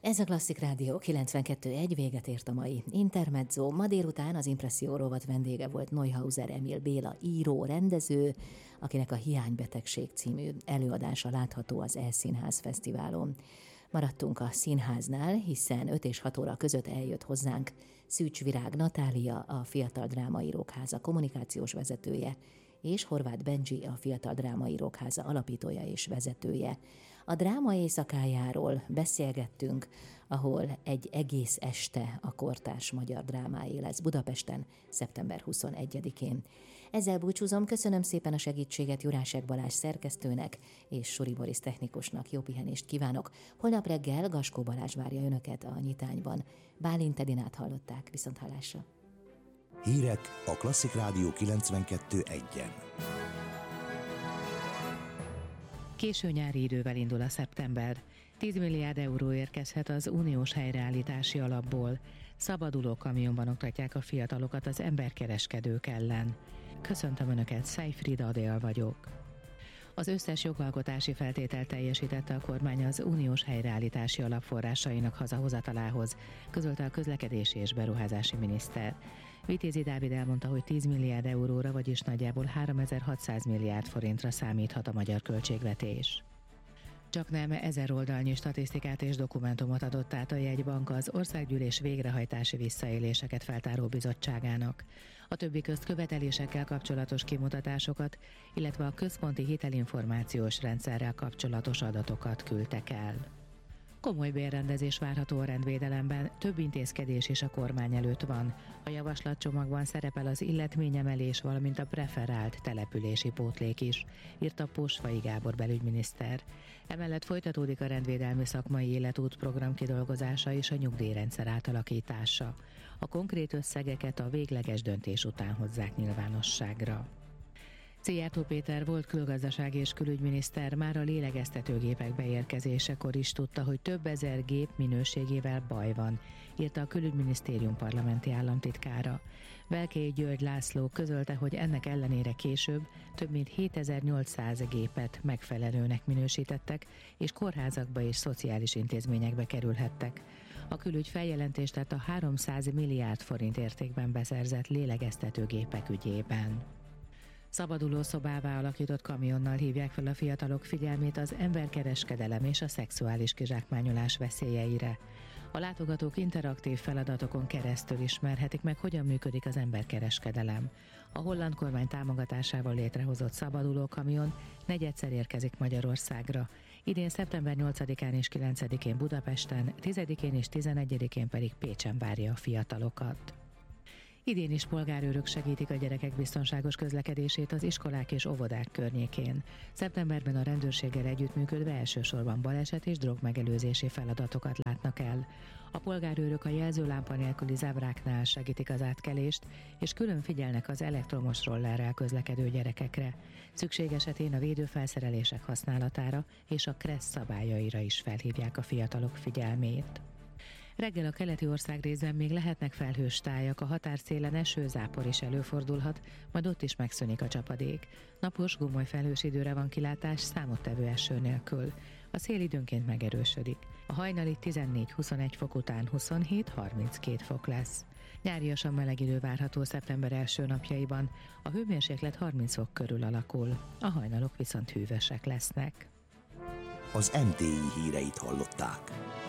Ez a Klasszik Rádió 92.1, véget ért a mai Intermezzo. Ma délután az Impresszió rovat vendége volt Neuhauser Emil Béla író, rendező, akinek a Hiánybetegség című előadása látható az E-Színház Fesztiválon. Maradtunk a színháznál, hiszen 5 és 6 óra között eljött hozzánk Szűcs Virág Natália, a Fiatal Drámaírók Háza kommunikációs vezetője, és Horváth Benji, a Fiatal Drámaírók Háza alapítója és vezetője. A dráma éjszakájáról beszélgettünk, ahol egy egész este a kortárs magyar drámáé lesz Budapesten, szeptember 21-én. Ezzel búcsúzom, köszönöm szépen a segítséget Jurásek Balázs szerkesztőnek és Suri Boris technikusnak, jó pihenést kívánok. Holnap reggel Gaskó Balázs várja önöket a Nyitányban. Bálint Edinát hallották, viszonthallásra. Hírek a Klasszik Rádió 92.1-en. Késő nyári idővel indul a szeptember. 10 milliárd euró érkezhet az uniós helyreállítási alapból. Szabaduló kamionban oktatják a fiatalokat az emberkereskedők ellen. Köszöntöm Önöket, Szejfrida Adél vagyok. Az összes jogalkotási feltételt teljesítette a kormány az uniós helyreállítási alap forrásainak hazahozatalához, közölte a közlekedési és beruházási miniszter. Vitézi Dávid elmondta, hogy 10 milliárd euróra, vagyis nagyjából 3600 milliárd forintra számíthat a magyar költségvetés. Csaknem 1000 oldalnyi statisztikát és dokumentumot adott át a jegybank az Országgyűlés végrehajtási visszaéléseket feltáró bizottságának. A többi közt követelésekkel kapcsolatos kimutatásokat, illetve a központi hitelinformációs rendszerrel kapcsolatos adatokat küldtek el. Komoly bérrendezés várható a rendvédelemben, több intézkedés is a kormány előtt van. A javaslatcsomagban szerepel az illetményemelés, valamint a preferált települési pótlék is, írta Pósfai Gábor belügyminiszter. Emellett folytatódik a rendvédelmi szakmai életút program kidolgozása és a nyugdíjrendszer átalakítása. A konkrét összegeket a végleges döntés után hozzák nyilvánosságra. Szijjártó Péter volt külgazdasági és külügyminiszter már a lélegeztetőgépek beérkezésekor is tudta, hogy több ezer gép minőségével baj van, írta a külügyminisztérium parlamenti államtitkára. Belkély György László közölte, hogy ennek ellenére később több mint 7800 gépet megfelelőnek minősítettek, és kórházakba és szociális intézményekbe kerülhettek. A külügy feljelentést tett a 300 milliárd forint értékben beszerzett lélegeztetőgépek ügyében. Szabaduló szobává alakított kamionnal hívják fel a fiatalok figyelmét az emberkereskedelem és a szexuális kizsákmányolás veszélyeire. A látogatók interaktív feladatokon keresztül ismerhetik meg, hogyan működik az emberkereskedelem. A holland kormány támogatásával létrehozott szabaduló kamion negyedszer érkezik Magyarországra. Idén szeptember 8-án és 9-én Budapesten, 10-én és 11-én pedig Pécsen várja a fiatalokat. Idén is polgárőrök segítik a gyerekek biztonságos közlekedését az iskolák és óvodák környékén. Szeptemberben a rendőrséggel együttműködve elsősorban baleset és drogmegelőzési feladatokat látnak el. A polgárőrök a jelzőlámpa nélküli zábráknál segítik az átkelést, és külön figyelnek az elektromos rollerrel közlekedő gyerekekre. Szükség esetén a védőfelszerelések használatára és a KRESZ szabályaira is felhívják a fiatalok figyelmét. Reggel a keleti országrészben még lehetnek felhős tájak, a határszélen esőzápor is előfordulhat, majd ott is megszűnik a csapadék. Napos, gomoly felhős időre van kilátás, számottevő eső nélkül. A szél időnként megerősödik. A hajnali 14-21 fok után 27-32 fok lesz. Nyáriasan meleg idő várható szeptember első napjaiban, a hőmérséklet 30 fok körül alakul, a hajnalok viszont hűvösek lesznek. Az MTI híreit hallották.